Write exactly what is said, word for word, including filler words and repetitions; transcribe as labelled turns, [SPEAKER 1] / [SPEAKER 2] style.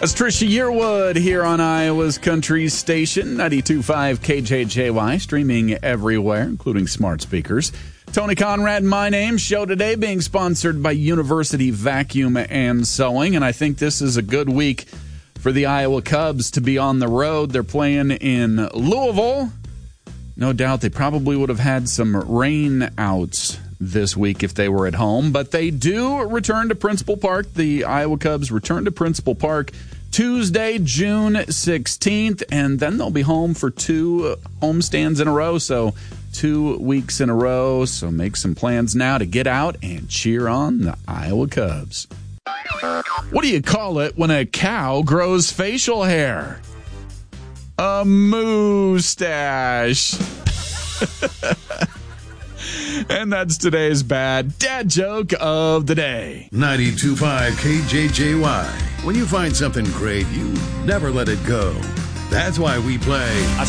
[SPEAKER 1] That's Trisha Yearwood here on Iowa's Country Station, ninety-two point five K J J Y, streaming everywhere, including smart speakers. Tony Conrad, my name. Show today being sponsored by University Vacuum and Sewing, and I think this is a good week for the Iowa Cubs to be on the road. They're playing in Louisville. No doubt they probably would have had some rain outs this week if they were at home, but they do return to Principal Park. The Iowa Cubs return to Principal Park Tuesday, June sixteenth, and then they'll be home for two homestands in a row, so two weeks in a row. So make some plans now to get out and cheer on the Iowa Cubs. What do you call it when a cow grows facial hair? A moustache. And that's today's bad dad joke of the day.
[SPEAKER 2] ninety-two point five K J J Y. When you find something great, you never let it go. That's why we play